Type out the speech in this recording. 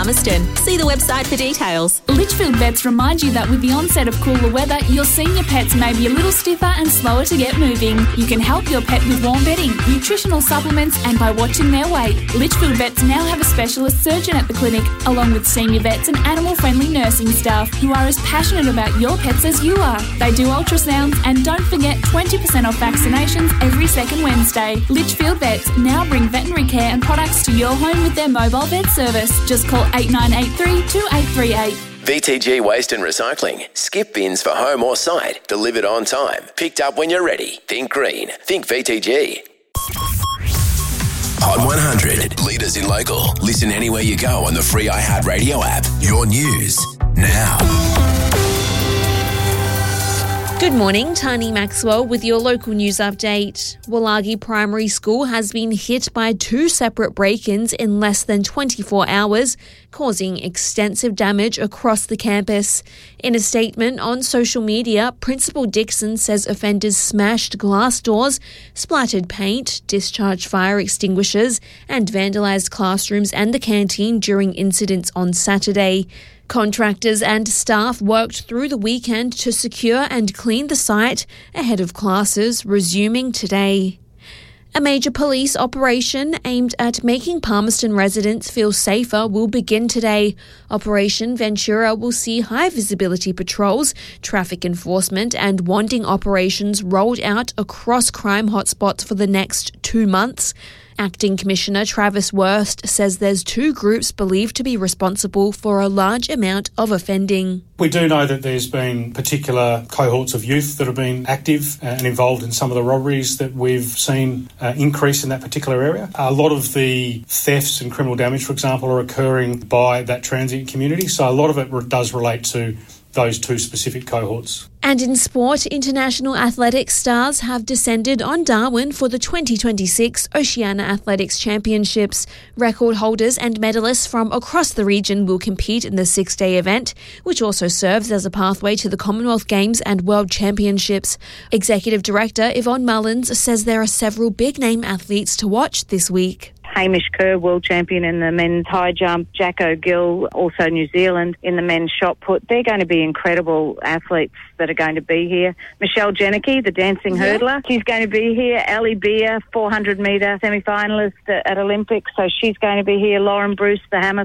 Palmerston. See the website for details. Litchfield Vets remind you that with the onset of cooler weather, your senior pets may be a little stiffer and slower to get moving. You can help your pet with warm bedding, nutritional supplements, and by watching their weight. Litchfield Vets now have a specialist surgeon at the clinic, along with senior vets and animal-friendly nursing staff who are as passionate about your pets as you are. They do ultrasounds, and don't forget 20% off vaccinations every second Wednesday. Litchfield Vets now bring veterinary care and products to your home with their mobile vet service. Just call 8983 2838. VTG Waste and Recycling. Skip bins for home or site. Delivered on time. Picked up when you're ready. Think green. Think VTG. Hot 100. Leaders in local. Listen anywhere you go on the free iHeartRadio app. Your news now. Good morning, Tani Maxwell with your local news update. Woollahgi Primary School has been hit by 2 separate break-ins in less than 24 hours, causing extensive damage across the campus. In a statement on social media, Principal Dixon says offenders smashed glass doors, splattered paint, discharged fire extinguishers, and vandalised classrooms and the canteen during incidents on Saturday. Contractors and staff worked through the weekend to secure and clean the site ahead of classes resuming today. A major police operation aimed at making Palmerston residents feel safer will begin today. Operation Ventura will see high visibility patrols, traffic enforcement and wanding operations rolled out across crime hotspots for the next 2 months. Acting Commissioner Travis Wurst says there's 2 groups believed to be responsible for a large amount of offending. We do know that there's been particular cohorts of youth that have been active and involved in some of the robberies that we've seen increase in that particular area. A lot of the thefts and criminal damage, for example, are occurring by that transient community. So a lot of it does relate to those 2 specific cohorts. And in sport, international athletics stars have descended on Darwin for the 2026 Oceania Athletics Championships. Record holders and medalists from across the region will compete in the 6-day event, which also serves as a pathway to the Commonwealth Games and World Championships. Executive Director Yvonne Mullins says there are several big-name athletes to watch this week. Hamish Kerr, world champion in the men's high jump, Jack O'Gill, also New Zealand, in the men's shot put. They're going to be incredible athletes that are going to be here. Michelle Janicki, the dancing hurdler, she's going to be here. Ali Beer, 400-metre semi-finalist at Olympics, so she's going to be here. Lauren Bruce, the hammer